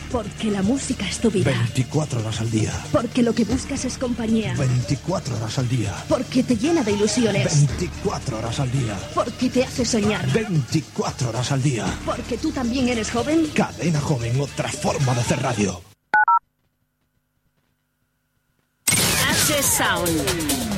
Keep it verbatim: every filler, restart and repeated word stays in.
Porque la música es tu vida. veinticuatro horas al día. Porque lo que buscas es compañía. veinticuatro horas al día. Porque te llena de ilusiones. veinticuatro horas al día. Porque te hace soñar. veinticuatro horas al día. Porque tú también eres joven. Cadena Joven, otra forma de hacer radio. H Sound.